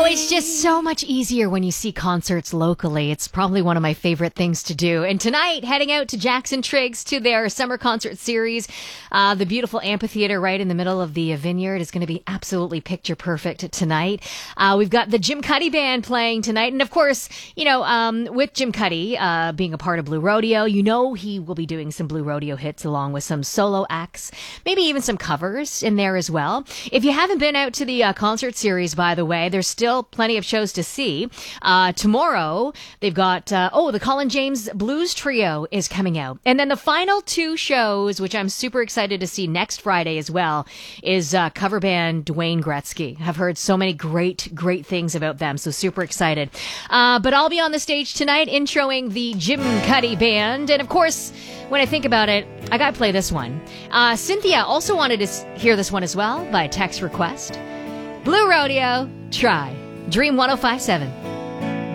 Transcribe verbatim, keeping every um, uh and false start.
it's just so much easier when you see concerts locally. It's probably one of my favorite things to do. And tonight, heading out to Jackson Triggs to their summer concert series. Uh, the beautiful amphitheater right in the middle of the vineyard is going to be absolutely picture perfect tonight. Uh, we've got the Jim Cuddy Band playing tonight. And of course, you know, um, with Jim Cuddy uh, being a part of Blue Rodeo, you know he will be doing some Blue Rodeo hits along with some solo acts, maybe even some covers in there as well. If you haven't been out to the uh, concert series, by the way, there's still plenty of shows to see. Uh, tomorrow, they've got, uh, oh, the Colin James Blues Trio is coming out. And then the final two shows, which I'm super excited to see next Friday as well, is uh, cover band Dwayne Gretzky. I've heard so many great, great things about them, so super excited. Uh, but I'll be on the stage tonight introing the Jim Cuddy Band. And of course, when I think about it, I gotta play this one. Uh, Cynthia also wanted to hear this one as well by text request. Blue Rodeo, try Dream one oh five point seven.